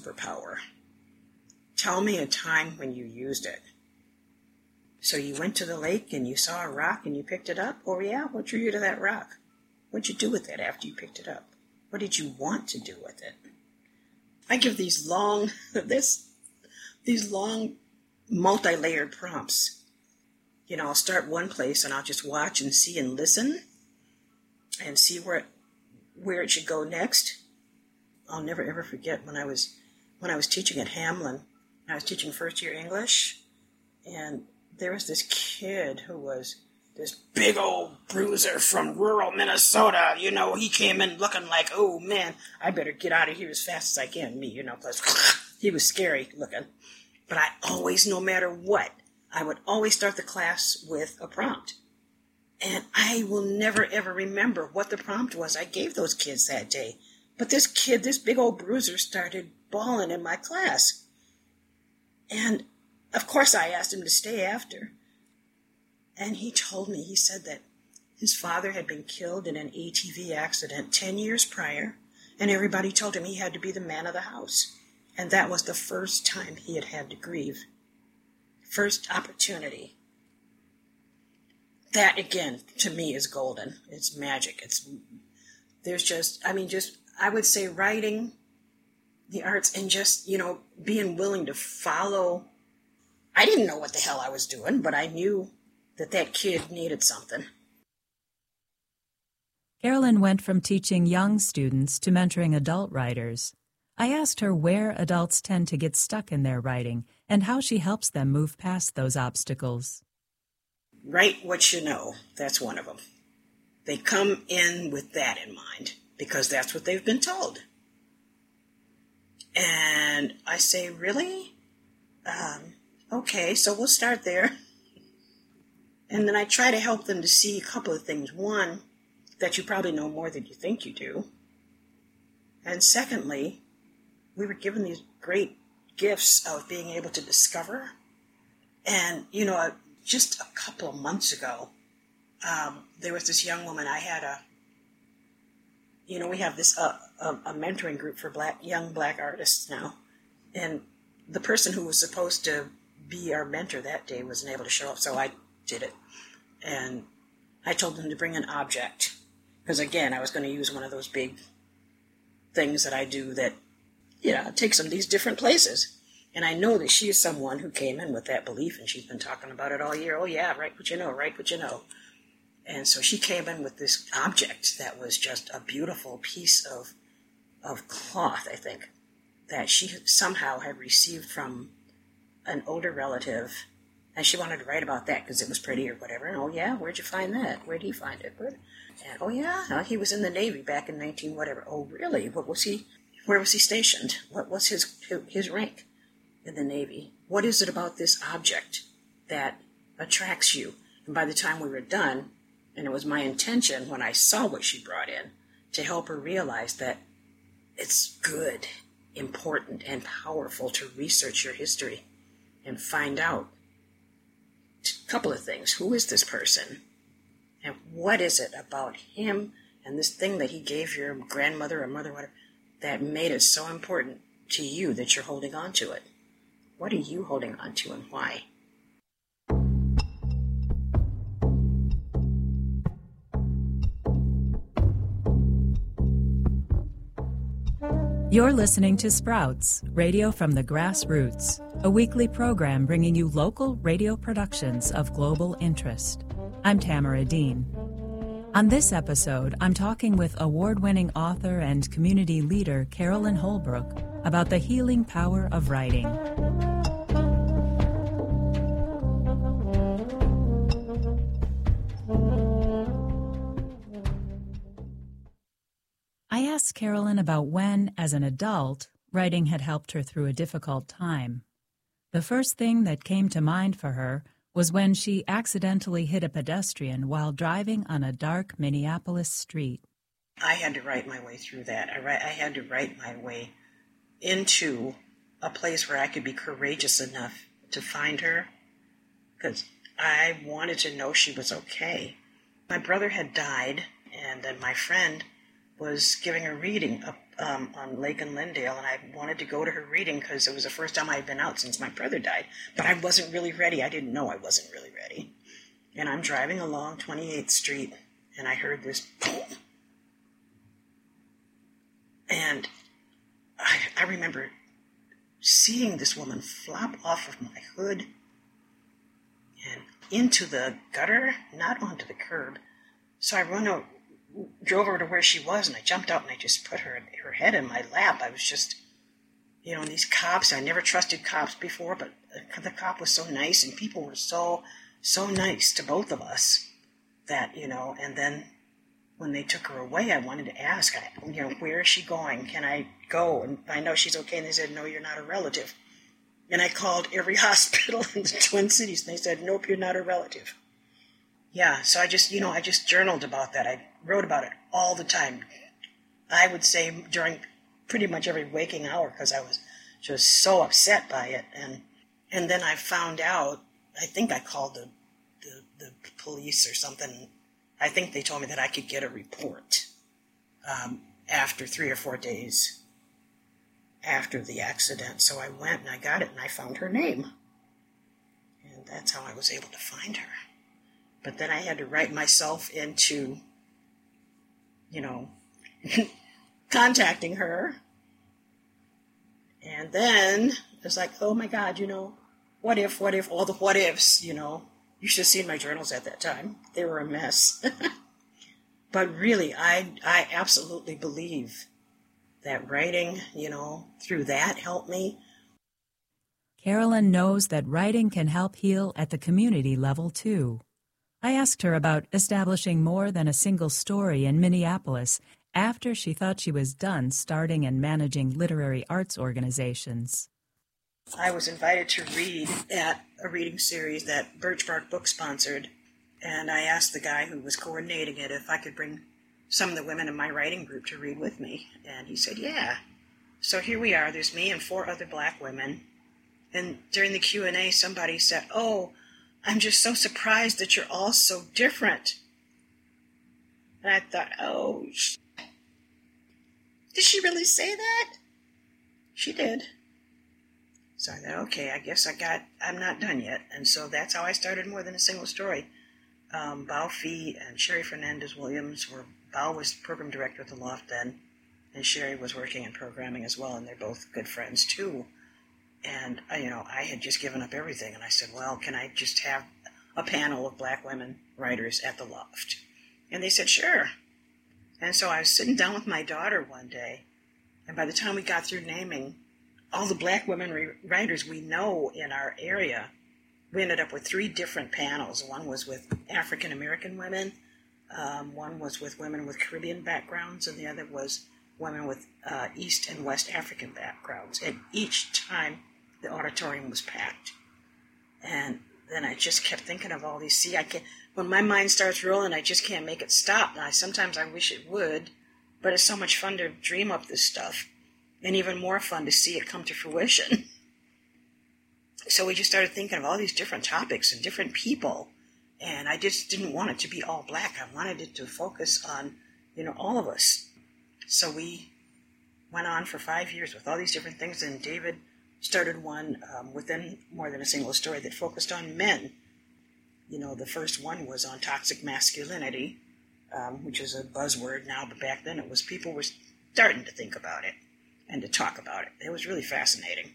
superpower. Tell me a time when you used it. So you went to the lake and you saw a rock and you picked it up? Oh yeah, what drew you to that rock? What'd you do with it after you picked it up? What did you want to do with it? I give these long, multi-layered prompts. I'll start one place and I'll just watch and see and listen and see where it should go next. I'll never ever forget when I was teaching at Hamlin. I was teaching first year English, and there was this kid who was this big old bruiser from rural Minnesota. He came in looking like, oh man, I better get out of here as fast as I can. Because he was scary looking. But I always, no matter what, I would always start the class with a prompt. And I will never ever remember what the prompt was I gave those kids that day. But this kid, this big old bruiser, started bawling in my class. And of course I asked him to stay after. And he said that his father had been killed in an ATV accident 10 years prior, and everybody told him he had to be the man of the house. And that was the first time he had to grieve. First opportunity. That, again, to me is golden. It's magic. I would say writing, the arts, and just, being willing to follow. I didn't know what the hell I was doing, but I knew that kid needed something. Carolyn went from teaching young students to mentoring adult writers. I asked her where adults tend to get stuck in their writing and how she helps them move past those obstacles. Write what you know. That's one of them. They come in with that in mind because that's what they've been told. And I say, really? Okay, so we'll start there. And then I try to help them to see a couple of things. One, that you probably know more than you think you do. And secondly, we were given these great gifts of being able to discover. And, just a couple of months ago, there was this young woman. We have this a mentoring group for young black artists now. And the person who was supposed to be our mentor that day wasn't able to show up, so I did it. And I told them to bring an object. Because, again, I was going to use one of those big things that I do that, takes them these different places. And I know that she is someone who came in with that belief, and she's been talking about it all year. Oh, yeah, write what you know. And so she came in with this object that was just a beautiful piece of cloth, I think, that she somehow had received from an older relative. And she wanted to write about that because it was pretty or whatever. And, oh, yeah, where'd you find that? Where'd he find it? And, oh, yeah, he was in the Navy back in 19 whatever. Oh, really? Where was he stationed? What was his rank in the Navy? What is it about this object that attracts you? And by the time we were done, and it was my intention when I saw what she brought in to help her realize that it's good, important, and powerful to research your history and find out a couple of things. Who is this person? And what is it about him and this thing that he gave your grandmother or mother, whatever, that made it so important to you that you're holding on to it? What are you holding on to and why? You're listening to Sprouts, radio from the grassroots, a weekly program bringing you local radio productions of global interest. I'm Tamara Dean. On this episode, I'm talking with award-winning author and community leader Carolyn Holbrook about the healing power of writing. I asked Carolyn about when, as an adult, writing had helped her through a difficult time. The first thing that came to mind for her was when she accidentally hit a pedestrian while driving on a dark Minneapolis street. I had to write my way through that. I had to write my way into a place where I could be courageous enough to find her, because I wanted to know she was okay. My brother had died, and then my friend was giving a reading up on Lake and Lindale, and I wanted to go to her reading because it was the first time I had been out since my brother died. But I wasn't really ready. I didn't know I wasn't really ready. And I'm driving along 28th Street, and I heard this boom. And I remember seeing this woman flop off of my hood and into the gutter, not onto the curb. So I drove over to where she was, and I jumped out and I just put her head in my lap. I was just, these cops, I never trusted cops before, but the cop was so nice, and people were so nice to both of us that, and then when they took her away, I wanted to ask, where is she going? Can I go? And I know she's okay. And they said, no, you're not a relative. And I called every hospital in the Twin Cities, and they said, nope, you're not a relative. Yeah, so I just journaled about that. I wrote about it all the time. I would say during pretty much every waking hour, because I was just so upset by it. And then I found out, I think I called the police or something. I think they told me that I could get a report after 3 or 4 days after the accident. So I went and I got it, and I found her name. And that's how I was able to find her. But then I had to write myself into, contacting her. And then it was like, oh my God, what if, all the what ifs, You should have seen my journals at that time. They were a mess. But really, I absolutely believe that writing, through that helped me. Carolyn knows that writing can help heal at the community level, too. I asked her about establishing more than a single story in Minneapolis after she thought she was done starting and managing literary arts organizations. I was invited to read at a reading series that Birch Bark Book sponsored, and I asked the guy who was coordinating it if I could bring some of the women in my writing group to read with me, and he said, yeah. So here we are, there's me and 4 other black women, and during the Q&A somebody said, oh, I'm just so surprised that you're all so different. And I thought, oh, did she really say that? She did. So I thought, okay, I guess I'm not done yet. And so that's how I started More Than a Single Story. Bao Fee and Sherry Fernandez-Williams Bao was program director at the Loft then, and Sherry was working in programming as well, and they're both good friends too. And, I had just given up everything, and I said, well, can I just have a panel of black women writers at the Loft? And they said, sure. And so I was sitting down with my daughter one day, and by the time we got through naming all the black women writers we know in our area, we ended up with 3 different panels. One was with African American women, one was with women with Caribbean backgrounds, and the other was women with East and West African backgrounds. And each time the auditorium was packed. And then I just kept thinking of all these. When my mind starts rolling, I just can't make it stop. Now, sometimes I wish it would, but it's so much fun to dream up this stuff, and even more fun to see it come to fruition. So we just started thinking of all these different topics and different people, and I just didn't want it to be all black. I wanted it to focus on, all of us. So we went on for 5 years with all these different things, and David started one within More Than a Single Story that focused on men. The first one was on toxic masculinity, which is a buzzword now, but back then people were starting to think about it and to talk about it. It was really fascinating.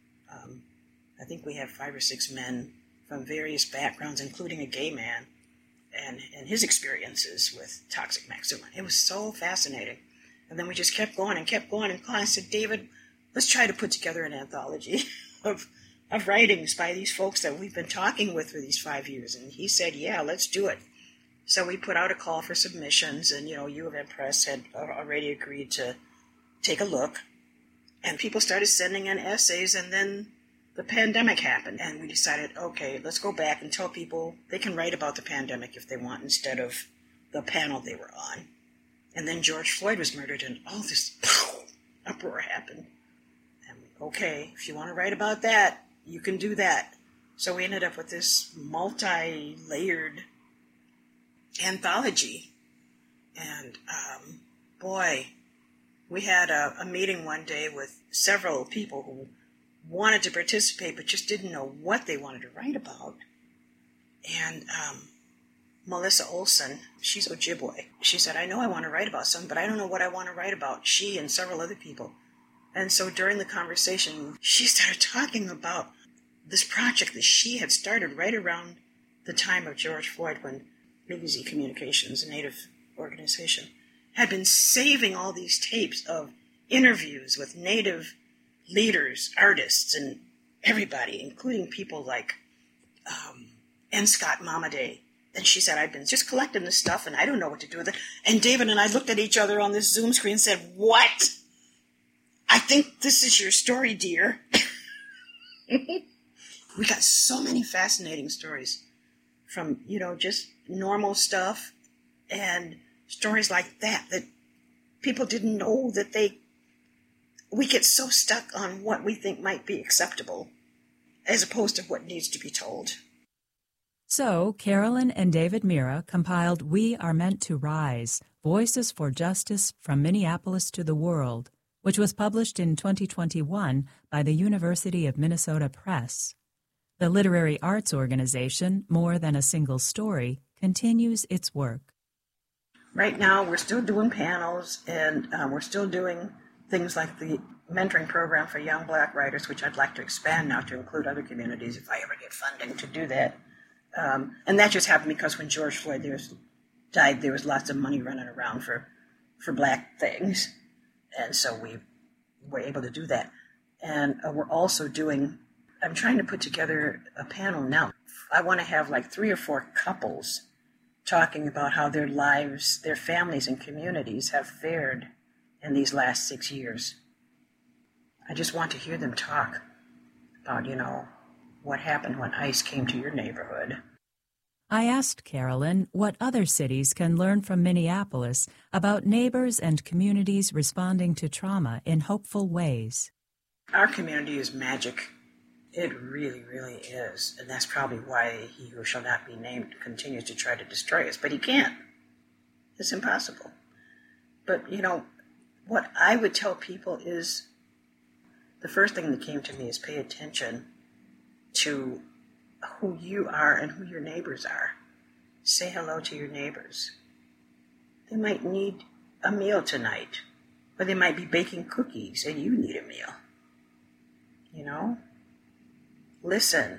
I think we have 5 or 6 men from various backgrounds, including a gay man, and his experiences with toxic masculinity. It was so fascinating. And then we just kept going, and I said, David, let's try to put together an anthology of writings by these folks that we've been talking with for these 5 years. And he said, yeah, let's do it. So we put out a call for submissions, and, U of M Press had already agreed to take a look. And people started sending in essays, and then the pandemic happened. And we decided, okay, let's go back and tell people they can write about the pandemic if they want instead of the panel they were on. And then George Floyd was murdered, and all this uproar happened. And okay, if you want to write about that, you can do that. So we ended up with this multi-layered anthology. And boy, we had a meeting one day with several people who wanted to participate but just didn't know what they wanted to write about. And Melissa Olson, she's Ojibwe. She said, I know I want to write about something, but I don't know what I want to write about. She and several other people. And so during the conversation, she started talking about this project that she had started right around the time of George Floyd, when Migizi Communications, a Native organization, had been saving all these tapes of interviews with Native leaders, artists, and everybody, including people like N. Scott Momaday. And she said, I've been just collecting this stuff, and I don't know what to do with it. And David and I looked at each other on this Zoom screen and said, what? I think this is your story, dear. We got so many fascinating stories from, just normal stuff and stories like that people didn't know that we get so stuck on what we think might be acceptable as opposed to what needs to be told. So, Carolyn and David Mira compiled We Are Meant to Rise, Voices for Justice from Minneapolis to the World, which was published in 2021 by the University of Minnesota Press. The literary arts organization, More Than a Single Story, continues its work. Right now, we're still doing panels, and we're still doing things like the mentoring program for young Black writers, which I'd like to expand now to include other communities if I ever get funding to do that. And that just happened because when George Floyd died, there was lots of money running around for Black things. And so we were able to do that. And we're also I'm trying to put together a panel now. I want to have like 3 or 4 couples talking about how their lives, their families and communities have fared in these last 6 years. I just want to hear them talk about, what happened when ICE came to your neighborhood. I asked Carolyn what other cities can learn from Minneapolis about neighbors and communities responding to trauma in hopeful ways. Our community is magic. It really, really is. And that's probably why he who shall not be named continues to try to destroy us. But he can't. It's impossible. But, what I would tell people is the first thing that came to me is pay attention to who you are and who your neighbors are. Say hello to your neighbors. They might need a meal tonight, or they might be baking cookies and you need a meal. Listen.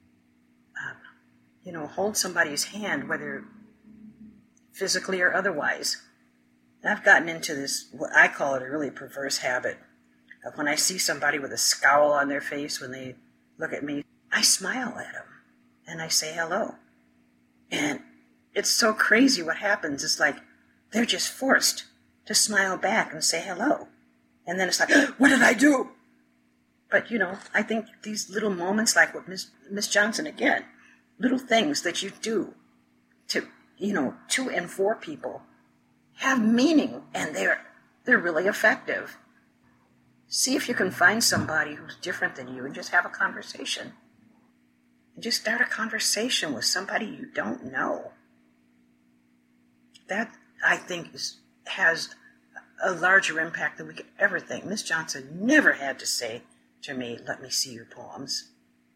Hold somebody's hand, whether physically or otherwise. I've gotten into this, what I call it, a really perverse habit of when I see somebody with a scowl on their face when they look at me, I smile at them and I say hello. And it's so crazy what happens. It's like they're just forced to smile back and say hello. And then it's like, what did I do? But, I think these little moments, like with Miss Johnson again, little things that you do to and for people have meaning, and they're really effective. See if you can find somebody who's different than you and just have a conversation. And just start a conversation with somebody you don't know. That, I think, has a larger impact than we could ever think. Miss Johnson never had to say to me, let me see your poems.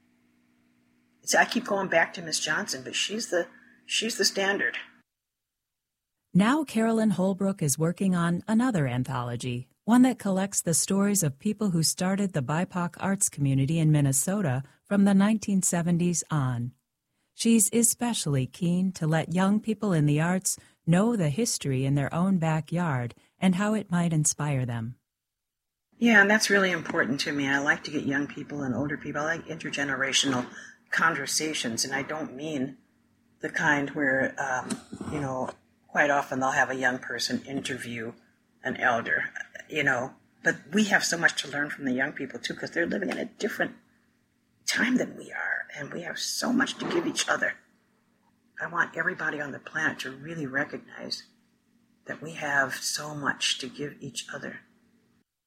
I keep going back to Miss Johnson, but she's the standard. Now Carolyn Holbrook is working on another anthology, one that collects the stories of people who started the BIPOC arts community in Minnesota from the 1970s on. She's especially keen to let young people in the arts know the history in their own backyard and how it might inspire them. Yeah, and that's really important to me. I like to get young people and older people. I like intergenerational conversations, and I don't mean the kind where, quite often they'll have a young person interview an elder, But we have so much to learn from the young people, too, because they're living in a different time than we are, and we have so much to give each other. I want everybody on the planet to really recognize that we have so much to give each other.